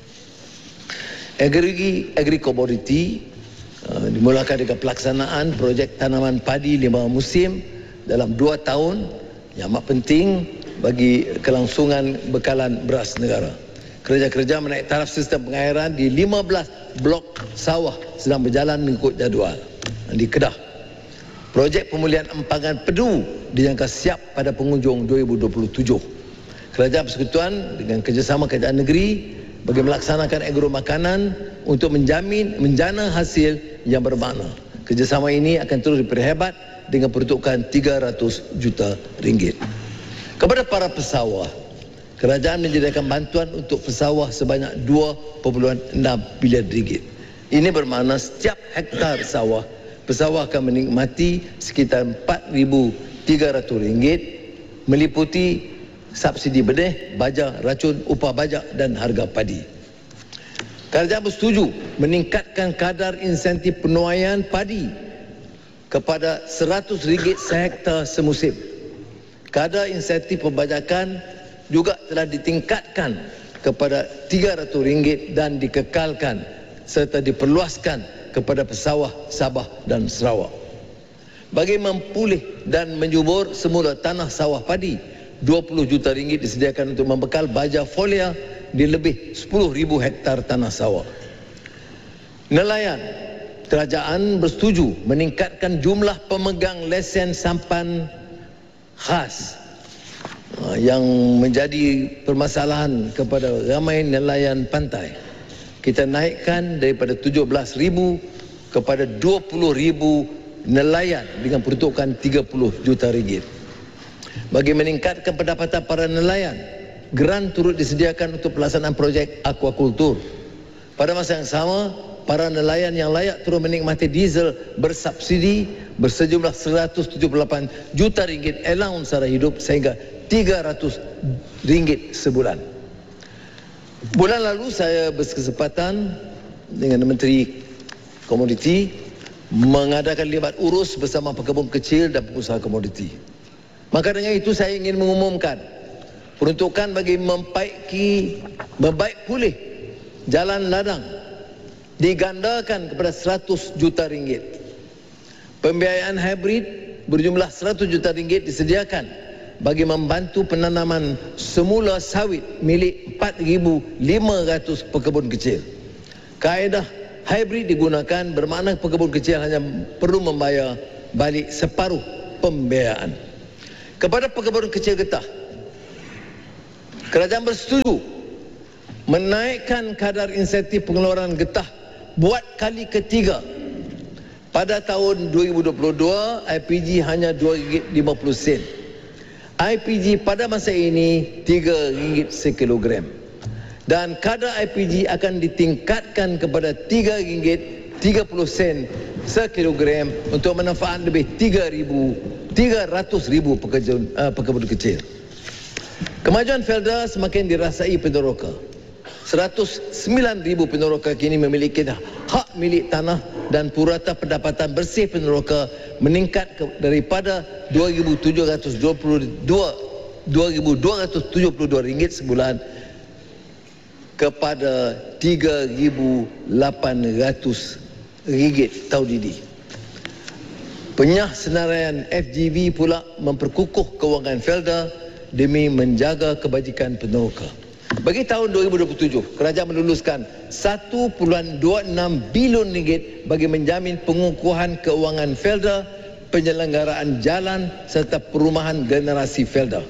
Agri agri-komoditi uh, dimulakan dengan pelaksanaan projek tanaman padi lima musim dalam dua tahun yang amat penting bagi kelangsungan bekalan beras negara. Kerja-kerja menaik taraf sistem pengairan di lima belas blok sawah sedang berjalan mengikut jadual. Di Kedah, projek pemulihan empangan Pedu dijangka siap pada penghujung dua ribu dua puluh tujuh. Kerajaan Persekutuan dengan kerjasama kerajaan negeri bagi melaksanakan agro makanan untuk menjamin menjana hasil yang bermakna. Kerjasama ini akan terus diperhebat dengan peruntukan tiga ratus juta ringgit. Kepada para pesawah, kerajaan menyediakan bantuan untuk pesawah sebanyak dua perpuluhan enam bilion ringgit. Ini bermakna setiap hektar sawah, pesawah akan menikmati sekitar empat ribu tiga ratus ringgit meliputi subsidi benih, baja, racun, upah bajak dan harga padi. Kerajaan bersetuju meningkatkan kadar insentif penuaian padi kepada seratus ringgit sehektar semusim. Kadar insentif perbajakan juga telah ditingkatkan kepada tiga ratus ringgit dan dikekalkan serta diperluaskan kepada pesawah Sabah dan Sarawak. Bagi mempulih dan menyubur semula tanah sawah padi, dua puluh juta ringgit disediakan untuk membekal baja folia di lebih sepuluh ribu hektar tanah sawah. Nelayan, kerajaan bersetuju meningkatkan jumlah pemegang lesen sampan khas yang menjadi permasalahan kepada ramai nelayan pantai. Kita naikkan daripada tujuh belas ribu kepada dua puluh ribu nelayan dengan peruntukan tiga puluh juta ringgit. Bagi meningkatkan pendapatan para nelayan, geran turut disediakan untuk pelaksanaan projek aquakultur. Pada masa yang sama, para nelayan yang layak turut menikmati diesel bersubsidi bersejumlah seratus tujuh puluh lapan juta ringgit allowance sara hidup sehingga tiga ratus ringgit sebulan. Bulan lalu saya berkesempatan dengan Menteri Komoditi mengadakan libat urus bersama pekebun kecil dan pengusaha komoditi. Maka dengan itu saya ingin mengumumkan peruntukan bagi membaiki, membaik pulih jalan ladang digandakan kepada seratus juta ringgit. Pembiayaan hybrid berjumlah seratus juta ringgit disediakan bagi membantu penanaman semula sawit milik empat ribu lima ratus pekebun kecil. Kaedah hybrid digunakan bermakna pekebun kecil hanya perlu membayar balik separuh pembiayaan. Kepada pekebun kecil getah, kerajaan bersetuju menaikkan kadar insentif pengeluaran getah buat kali ketiga. Pada tahun dua ribu dua puluh dua, I P G hanya dua ringgit lima puluh sen. I P G pada masa ini tiga ringgit sekilogram. Dan kadar I P G akan ditingkatkan kepada tiga ringgit tiga puluh sen sekilogram untuk manfaat lebih tiga ratus ribu pekerja, uh, pekebun kecil. Kemajuan Felda semakin dirasai peneroka. seratus sembilan ribu peneroka kini memiliki hak milik tanah dan purata pendapatan bersih peneroka meningkat ke, daripada dua ribu tujuh ratus dua puluh dua ringgit sebulan kepada tiga ribu lapan ratus ringgit tahun ini. Penyah senaraian F G V pula memperkukuh kewangan Felda demi menjaga kebajikan peneroka. Bagi tahun dua ribu dua puluh tujuh, kerajaan meluluskan satu perpuluhan dua enam bilion ringgit bagi menjamin pengukuhan keuangan Felda, penyelenggaraan jalan serta perumahan generasi Felda.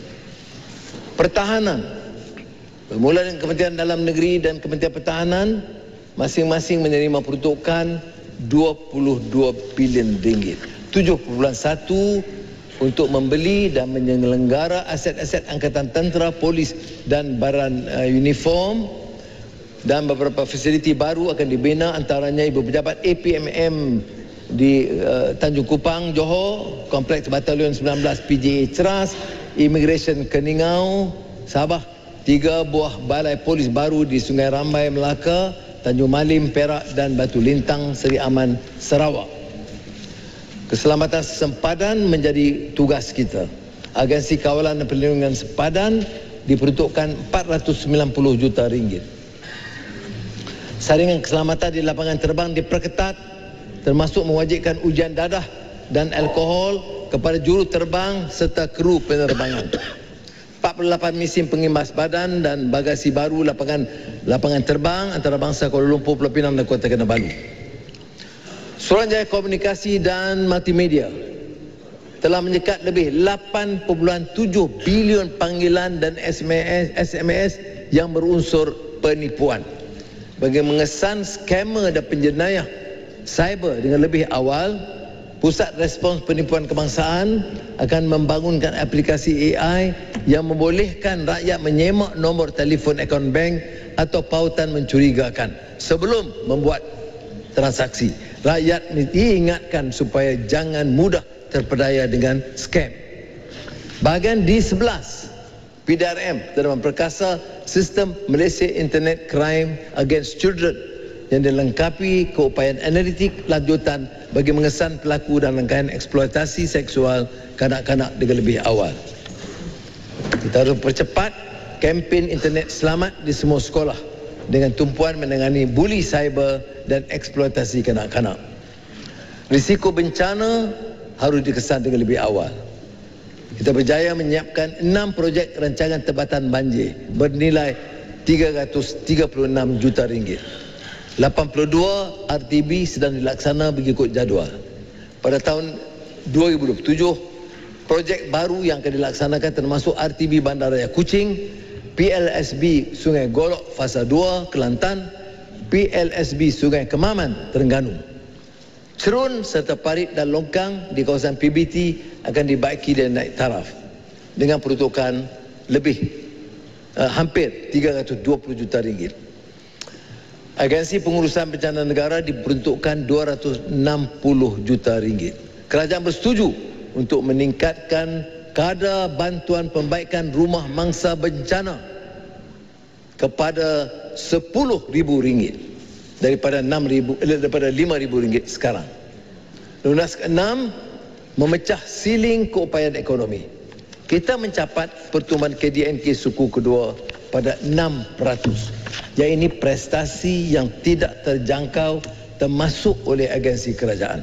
Pertahanan bermula dengan Kementerian Dalam Negeri dan Kementerian Pertahanan masing-masing menerima peruntukan dua puluh dua bilion ringgit. tujuh perpuluhan satu untuk membeli dan menyelenggara aset-aset angkatan tentera, polis dan barang uh, uniform, dan beberapa fasiliti baru akan dibina, antaranya ibu pejabat A P M M di uh, Tanjung Kupang, Johor, Kompleks Batalion sembilan belas P J A Ceras, Immigration Keningau, Sabah, tiga buah balai polis baru di Sungai Rambai, Melaka, Tanjung Malim, Perak dan Batu Lintang, Seri Aman, Sarawak. Keselamatan sempadan menjadi tugas kita. Agensi Kawalan dan Perlindungan Sempadan diperuntukkan empat ratus sembilan puluh juta ringgit. Saringan keselamatan di lapangan terbang diperketat, termasuk mewajibkan ujian dadah dan alkohol kepada juru terbang serta kru penerbangan. empat puluh lapan mesin pengimbas badan dan bagasi baru lapangan lapangan terbang antarabangsa Kuala Lumpur, Pulau Pinang dan Kota Kinabalu. Suruhanjaya Komunikasi dan Multimedia telah menyekat lebih lapan perpuluhan tujuh bilion panggilan dan S M S yang berunsur penipuan. Bagi mengesan skamer dan penjenayah cyber dengan lebih awal, Pusat Respons Penipuan Kebangsaan akan membangunkan aplikasi A I yang membolehkan rakyat menyemak nombor telefon akaun bank atau pautan mencurigakan sebelum membuat transaksi. Rakyat diingatkan supaya jangan mudah terpedaya dengan skam. Bahagian D sebelas P D R M telah memperkasa sistem Malaysia Internet Crime Against Children yang dilengkapi keupayaan analitik lanjutan bagi mengesan pelaku dan rangkaian eksploitasi seksual kanak-kanak dengan lebih awal. Kita harus percepat kempen internet selamat di semua sekolah dengan tumpuan menangani buli cyber dan eksploitasi kanak-kanak. Risiko bencana harus dikesan dengan lebih awal. Kita berjaya menyiapkan enam projek rancangan tempatan banjir bernilai tiga ratus tiga puluh enam juta ringgit. lapan puluh dua R T B sedang dilaksana mengikut jadual. Pada tahun dua ribu dua puluh tujuh, projek baru yang akan dilaksanakan termasuk R T B Bandaraya Kuching, P L S B Sungai Golok Fasa dua Kelantan, P L S B Sungai Kemaman Terengganu. Cerun serta parit dan longkang di kawasan P B T akan dibaiki dan naik taraf dengan peruntukan lebih uh, hampir tiga ratus dua puluh juta ringgit. Agensi Pengurusan Bencana Negara diperuntukkan dua ratus enam puluh juta ringgit. Kerajaan bersetuju untuk meningkatkan kadar bantuan pembaikan rumah mangsa bencana kepada sepuluh ribu ringgit daripada enam ribu daripada lima ribu ringgit sekarang. Lunas keenam, memecah siling keupayaan ekonomi. Kita mencapat pertumbuhan K D N K suku kedua pada enam peratus. Yang ini prestasi yang tidak terjangkau termasuk oleh agensi kerajaan.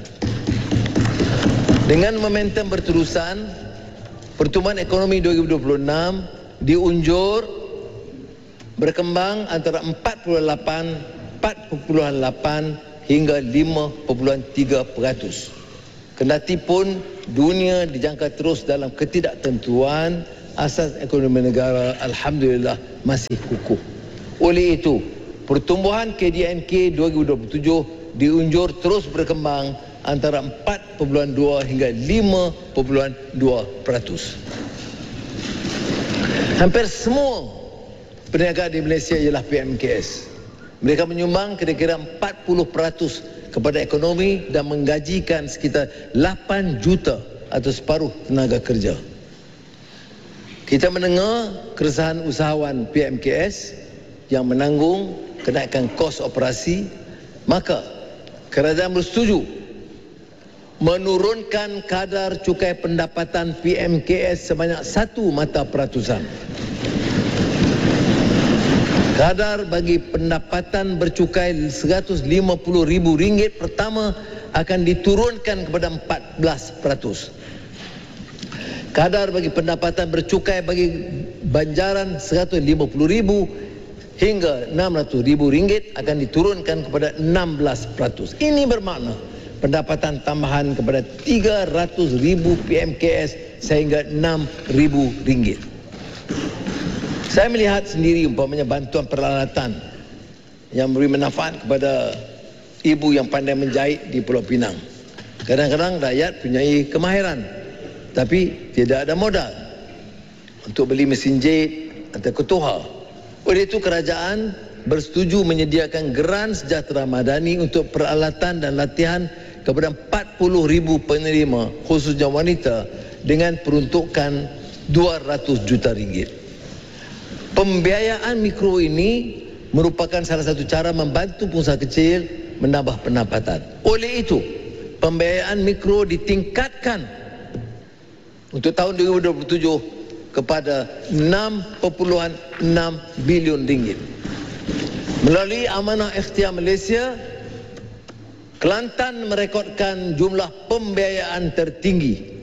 Dengan momentum berterusan, pertumbuhan ekonomi dua ribu dua puluh enam diunjur berkembang antara empat puluh lapan sampai empat perpuluhan lapan hingga lima perpuluhan tiga peratus. Kendati pun dunia dijangka terus dalam ketidaktentuan, asas ekonomi negara alhamdulillah masih kukuh. Oleh itu, pertumbuhan K D N K dua ribu dua puluh tujuh diunjur terus berkembang antara empat perpuluhan dua hingga lima perpuluhan dua peratus. Hampir semua perniagaan di Malaysia ialah P M K S. Mereka menyumbang kira-kira empat puluh peratus kepada ekonomi dan menggajikan sekitar lapan juta atau separuh tenaga kerja. Kita mendengar keresahan usahawan P M K S yang menanggung kenaikan kos operasi, maka kerajaan bersetuju menurunkan kadar cukai pendapatan P M K S sebanyak satu mata peratusan. Kadar bagi pendapatan bercukai seratus lima puluh ribu ringgit pertama akan diturunkan kepada empat belas peratus. Kadar bagi pendapatan bercukai bagi banjaran seratus lima puluh ribu hingga enam ratus ribu ringgit akan diturunkan kepada enam belas peratus. Ini bermakna pendapatan tambahan kepada tiga ratus ribu P M K S sehingga enam ribu ringgit. Saya melihat sendiri umpamanya bantuan peralatan yang memberi manfaat kepada ibu yang pandai menjahit di Pulau Pinang. Kadang-kadang rakyat punyai kemahiran tapi tidak ada modal untuk beli mesin jahit atau ketuha. Oleh itu kerajaan bersetuju menyediakan geran sejahtera madani untuk peralatan dan latihan kepada empat puluh ribu penerima khususnya wanita dengan peruntukan dua ratus juta ringgit. Pembiayaan mikro ini merupakan salah satu cara membantu pengusaha kecil menambah pendapatan. Oleh itu, pembiayaan mikro ditingkatkan untuk tahun dua ribu dua puluh tujuh kepada enam perpuluhan enam bilion ringgit. Melalui Amanah Ikhtiar Malaysia, Kelantan merekodkan jumlah pembiayaan tertinggi.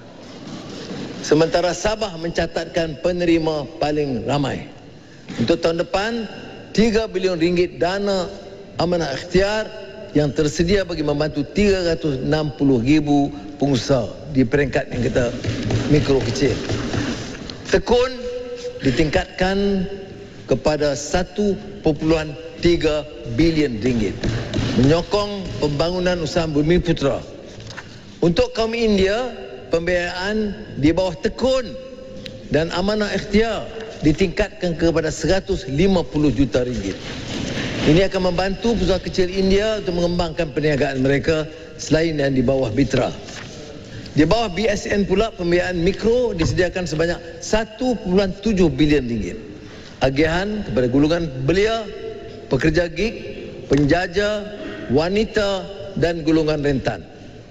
Sementara Sabah mencatatkan penerima paling ramai. Untuk tahun depan, tiga bilion ringgit dana Amanah Ikhtiar yang tersedia bagi membantu tiga ratus enam puluh ribu pengusaha di peringkat yang kita mikro kecil. Tekun ditingkatkan kepada satu perpuluhan tiga bilion ringgit, menyokong pembangunan usaha Bumi Putera. Untuk kaum India, pembiayaan di bawah Tekun dan Amanah Ikhtiar ditingkatkan kepada seratus lima puluh juta ringgit. Ini akan membantu pengusaha kecil India untuk mengembangkan perniagaan mereka selain yang di bawah Bitra. Di bawah B S N pula, pembiayaan mikro disediakan sebanyak satu perpuluhan tujuh bilion ringgit. Agihan kepada golongan belia, pekerja gig, penjaja, wanita dan golongan rentan.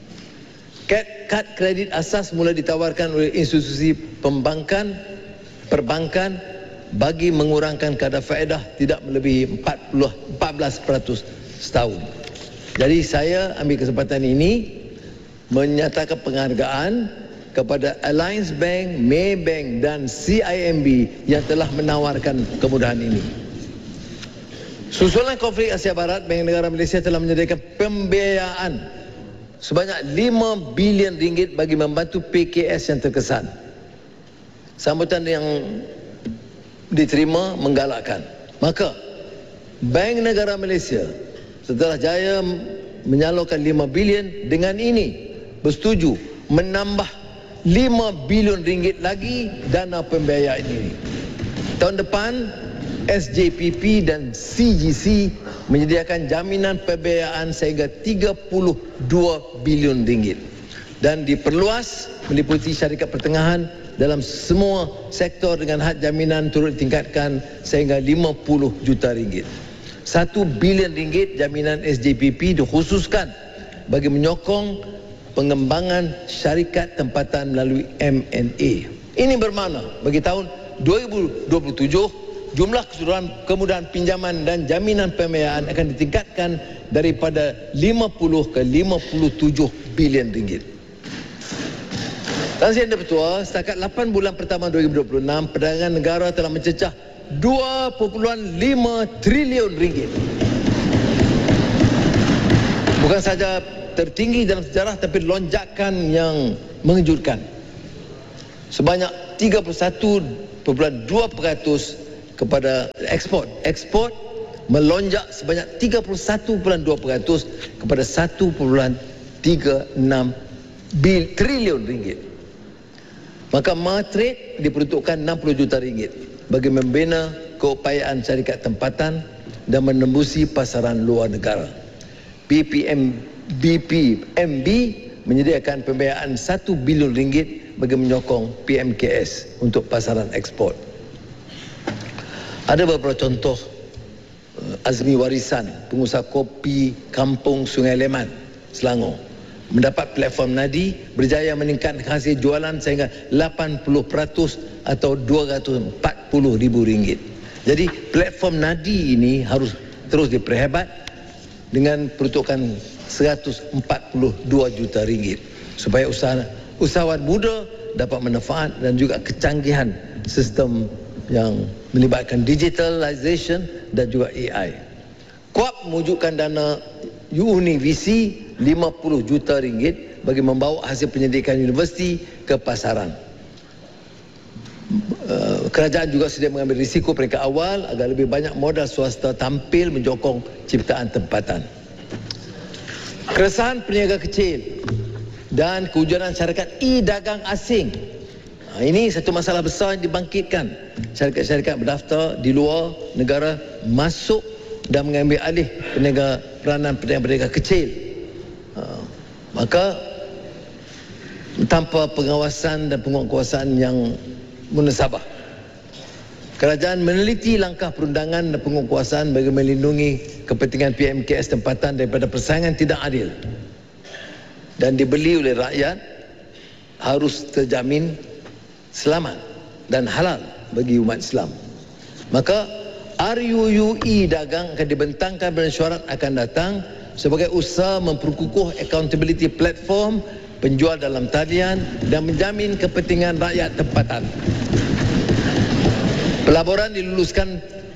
Kad kredit asas mula ditawarkan oleh institusi pembankan, perbankan bagi mengurangkan kadar faedah tidak melebihi empat belas peratus setahun. Jadi saya ambil kesempatan ini menyatakan penghargaan kepada Alliance Bank, Maybank dan C I M B yang telah menawarkan kemudahan ini. Susulan konflik Asia Barat, Bank Negara Malaysia telah menyediakan pembiayaan sebanyak lima bilion ringgit bagi membantu P K S yang terkesan. Sambutan yang diterima menggalakkan. Maka Bank Negara Malaysia setelah jaya menyalurkan lima bilion, dengan ini bersetuju menambah lima bilion ringgit lagi dana pembiayaan ini. Tahun depan S J P P dan C G C menyediakan jaminan pembiayaan sehingga tiga puluh dua bilion ringgit dan diperluas meliputi syarikat pertengahan dalam semua sektor dengan had jaminan turut ditingkatkan sehingga lima puluh juta ringgit. Satu bilion ringgit jaminan S J P P dikhususkan bagi menyokong pengembangan syarikat tempatan melalui M and A. Ini bermakna bagi tahun dua ribu dua puluh tujuh jumlah keseluruhan kemudahan pinjaman dan jaminan pembiayaan akan ditingkatkan daripada lima puluh ke lima puluh tujuh bilion ringgit. Tuan Yang Dipertua, setakat lapan bulan pertama dua ribu dua puluh enam, perdagangan negara telah mencecah dua perpuluhan lima trilion ringgit. Bukan saja tertinggi dalam sejarah, tapi lonjakan yang mengejutkan. Sebanyak tiga puluh satu perpuluhan dua peratus kepada ekspor. Ekspor melonjak sebanyak tiga puluh satu perpuluhan dua peratus kepada satu perpuluhan tiga enam triliun ringgit. Maka Mahatrade diperuntukkan enam puluh juta ringgit bagi membina keupayaan syarikat tempatan dan menembusi pasaran luar negara. B P M B menyediakan pembiayaan satu bilion ringgit bagi menyokong P M K S untuk pasaran ekspor. Ada beberapa contoh azmi warisan pengusaha kopi Kampung Sungai Leman, Selangor. Mendapat platform Nadi, berjaya meningkatkan hasil jualan sehingga lapan puluh peratus atau dua ratus empat puluh ribu ringgit. Jadi platform Nadi ini harus terus diperhebat dengan peruntukan seratus empat puluh dua juta ringgit supaya usaha, usahawan muda dapat manfaat dan juga kecanggihan sistem yang melibatkan digitalization dan juga A I. Kuap mewujudkan dana Uni V C lima puluh juta ringgit bagi membawa hasil penyidikan universiti ke pasaran. Kerajaan juga sedia mengambil risiko peringkat awal agar lebih banyak modal swasta tampil menjokong ciptaan tempatan. Keresahan peniaga kecil dan keujaran syarikat e-dagang asing. Ini satu masalah besar yang dibangkitkan. Syarikat-syarikat berdaftar di luar negara masuk dan mengambil alih peniaga peranan peniaga kecil. Maka tanpa pengawasan dan penguatkuasaan yang munasabah, kerajaan meneliti langkah perundangan dan penguatkuasaan bagi melindungi kepentingan P M K S tempatan daripada persaingan tidak adil dan dibeli oleh rakyat harus terjamin selamat dan halal bagi umat Islam. Maka R U U E-Dagang akan dibentangkan pada syarat akan datang sebagai usaha memperkukuh accountability platform penjual dalam talian dan menjamin kepentingan rakyat tempatan. Pelaburan diluluskan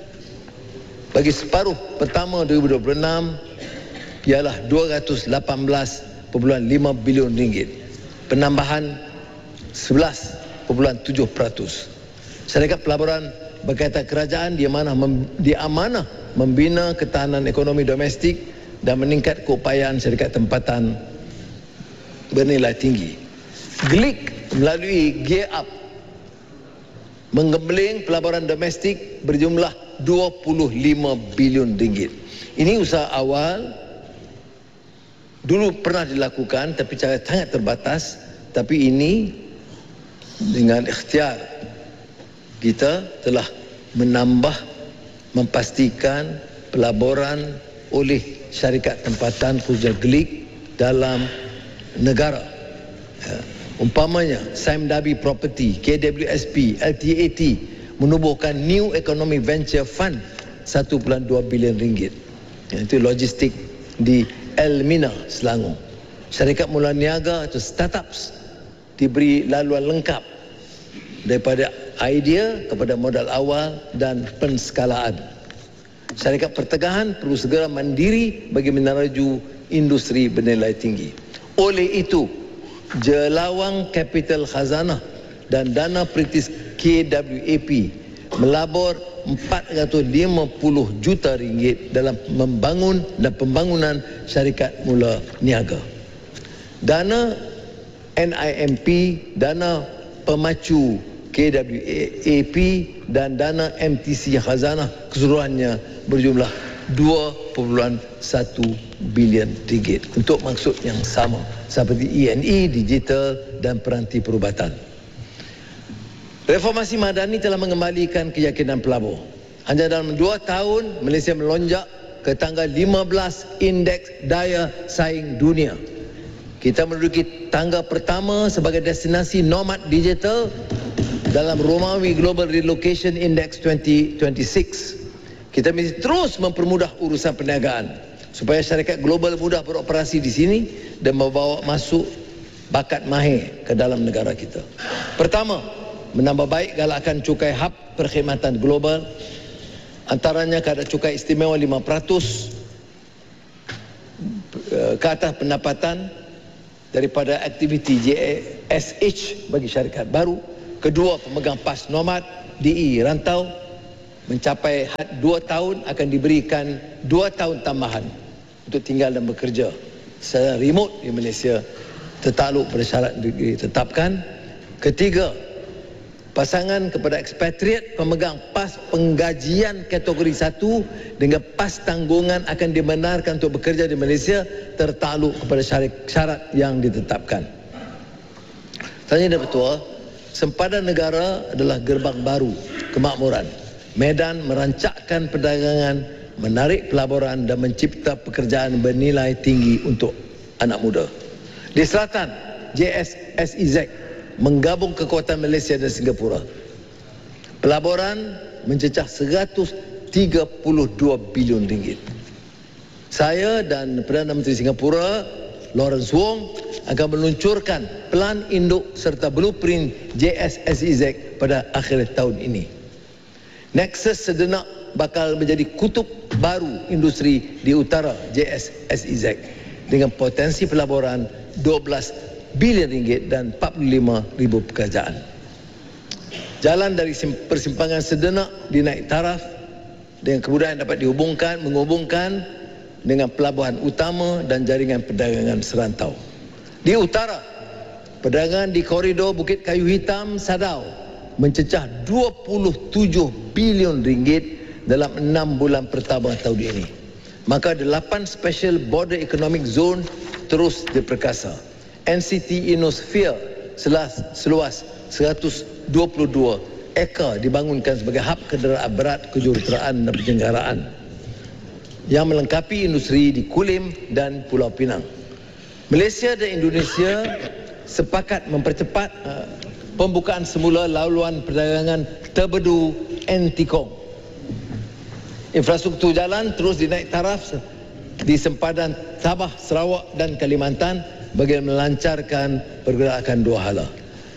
bagi separuh pertama dua ribu dua puluh enam ialah dua ratus lapan belas perpuluhan lima bilion ringgit, penambahan sebelas perpuluhan tujuh peratus. Syarikat pelaburan berkaitan kerajaan diamanah, mem, diamanah membina ketahanan ekonomi domestik dan meningkat keupayaan syarikat tempatan bernilai tinggi. G L I C melalui Gear Up menggembling pelaburan domestik berjumlah dua puluh lima bilion ringgit. Ini usaha awal, dulu pernah dilakukan tapi cara sangat terbatas, tapi ini dengan ikhtiar kita telah menambah, memastikan pelaburan oleh syarikat tempatan khususnya G L I C dalam negara. Ya. Umpamanya Sime Darby Property, K W S P, L T A T menubuhkan New Economic Venture Fund satu perpuluhan dua bilion ringgit. Ya, itu logistik di Elmina, Selangor. Syarikat mula niaga atau startups diberi laluan lengkap daripada idea kepada modal awal dan penskalaan. Syarikat pertegahan perlu segera mandiri bagi meneraju industri bernilai tinggi. Oleh itu, Jelawang Capital Khazanah dan Dana Perintis K W A P melabur empat ratus lima puluh juta ringgit dalam membangun dan pembangunan syarikat mula niaga. Dana N I M P, dana pemacu K W A P dan dana M T C Khazanah keseluruhannya berjumlah dua perpuluhan satu bilion ringgit untuk maksud yang sama seperti E N E, digital dan peranti perubatan. Reformasi Madani telah mengembalikan keyakinan pelabur. Hanya dalam dua tahun Malaysia melonjak ke tangga lima belas indeks daya saing dunia. Kita menduduki tangga pertama sebagai destinasi nomad digital dalam Romawi Global Relocation Index dua ribu dua puluh enam. Kita mesti terus mempermudah urusan perniagaan supaya syarikat global mudah beroperasi di sini dan membawa masuk bakat mahir ke dalam negara kita. Pertama, menambah baik galakan cukai hub perkhidmatan global, antaranya kadar cukai istimewa lima peratus ke atas pendapatan daripada aktiviti J S H bagi syarikat baru. Kedua, pemegang PAS Nomad D E rantau mencapai had dua tahun akan diberikan dua tahun tambahan untuk tinggal dan bekerja secara remote di Malaysia tertakluk pada syarat ditetapkan. Ketiga, pasangan kepada ekspatriat pemegang PAS penggajian kategori satu dengan PAS tanggungan akan dibenarkan untuk bekerja di Malaysia tertakluk kepada syarat yang ditetapkan. Tanya Datuk Ketua, sempadan negara adalah gerbang baru kemakmuran. Medan merancakkan perdagangan, menarik pelaburan dan mencipta pekerjaan bernilai tinggi untuk anak muda. Di selatan, J S E Z menggabung kekuatan Malaysia dan Singapura. Pelaburan mencecah seratus tiga puluh dua bilion ringgit. Saya dan Perdana Menteri Singapura, Lawrence Wong, akan meluncurkan pelan induk serta blueprint J S E Z pada akhir tahun ini. Nexus sedenak bakal menjadi kutub baru industri di utara J S E Z dengan potensi pelaburan dua belas bilion ringgit dan empat puluh lima ribu pekerjaan. Jalan dari persimpangan sedenak dinaik taraf dengan kemudahan dapat dihubungkan, menghubungkan dengan pelabuhan utama dan jaringan perdagangan serantau. Di utara, perdagangan di koridor Bukit Kayu Hitam Sadau mencecah dua puluh tujuh bilion ringgit dalam enam bulan pertama tahun ini. Maka delapan Special Border Economic Zone terus diperkasa. N C T Innosphere seluas seratus dua puluh dua ekar dibangunkan sebagai hub kenderaan berat, kejuruteraan dan penjenggaraan yang melengkapi industri di Kulim dan Pulau Pinang. Malaysia dan Indonesia sepakat mempercepat uh, pembukaan semula laluan perdagangan terbedu Antikong. Infrastruktur jalan terus dinaik taraf di sempadan Sabah, Sarawak dan Kalimantan bagi melancarkan pergerakan dua hala.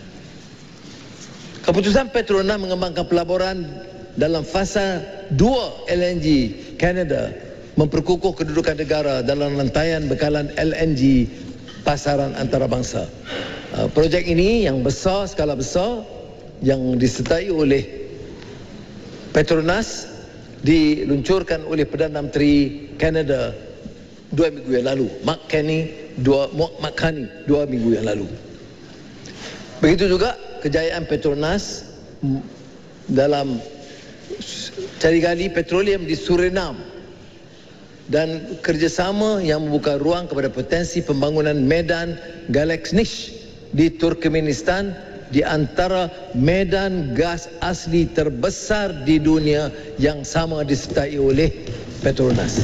Keputusan Petronas mengembangkan pelaburan dalam fasa dua L N G Canada memperkukuh kedudukan negara dalam rantaian bekalan L N G pasaran antarabangsa. Projek ini yang besar, skala besar, yang disertai oleh Petronas diluncurkan oleh Perdana Menteri Kanada dua minggu yang lalu, Mark Carney dua, Mark Carney dua minggu yang lalu. Begitu juga kejayaan Petronas dalam cari gali petroleum di Suriname dan kerjasama yang membuka ruang kepada potensi pembangunan medan Galaxnish di Turkmenistan, di antara medan gas asli terbesar di dunia yang sama disertai oleh Petronas.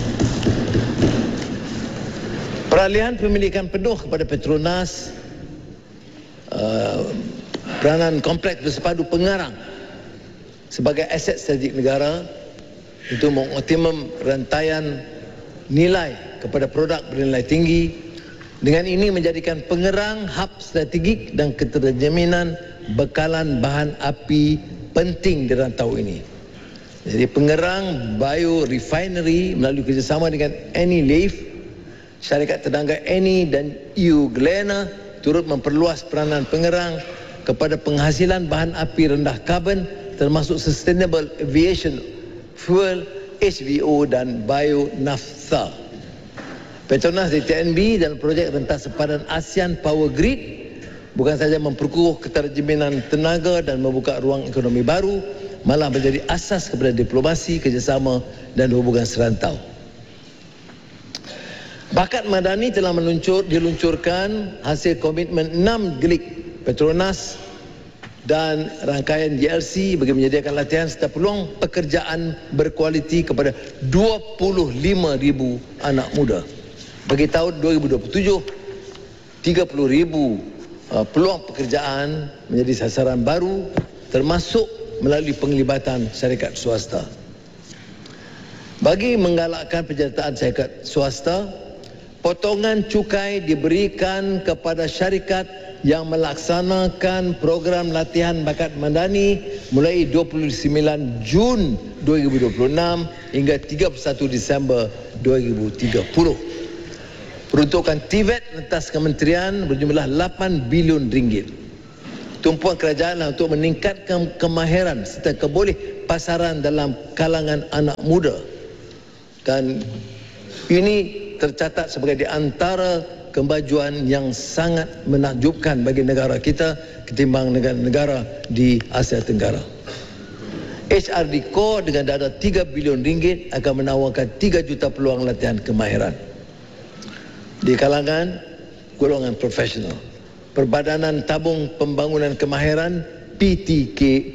Peralihan pemilikan penuh kepada Petronas, uh, peranan kompleks bersepadu pengarang sebagai aset strategik negara itu mengoptimum rantaian nilai kepada produk bernilai tinggi. Dengan ini menjadikan pengerang hub strategik dan keterjaminan bekalan bahan api penting di rantau ini. Jadi pengerang biorefinery melalui kerjasama dengan Eni Leaf, syarikat terdangga Eni dan Euglena turut memperluas peranan pengerang kepada penghasilan bahan api rendah karbon termasuk Sustainable Aviation Fuel H V O dan bio-naphtha. Petronas D T N B dalam projek rentas sepadan ASEAN Power Grid bukan saja memperkukuh keterjaminan tenaga dan membuka ruang ekonomi baru, malah menjadi asas kepada diplomasi, kerjasama dan hubungan serantau. Bakat Madani telah meluncur, diluncurkan hasil komitmen enam gelik Petronas dan rangkaian G L C bagi menyediakan latihan serta peluang pekerjaan berkualiti kepada dua puluh lima ribu anak muda. Bagi tahun dua ribu dua puluh tujuh, tiga puluh ribu uh, peluang pekerjaan menjadi sasaran baru termasuk melalui penglibatan syarikat swasta. Bagi menggalakkan penyertaan syarikat swasta, potongan cukai diberikan kepada syarikat yang melaksanakan program latihan bakat madani mulai dua puluh sembilan Jun dua ribu dua puluh enam hingga tiga puluh satu Disember dua ribu tiga puluh. Peruntukan T V E T rentas kementerian berjumlah lapan bilion ringgit. Tumpuan kerajaan untuk meningkatkan kemahiran serta keboleh pasaran dalam kalangan anak muda. Dan ini tercatat sebagai di antara kemajuan yang sangat menakjubkan bagi negara kita ketimbang negara-negara di Asia Tenggara. H R D Core dengan dana tiga bilion ringgit akan menawarkan tiga juta peluang latihan kemahiran di kalangan golongan profesional. Perbadanan Tabung Pembangunan Kemahiran P T K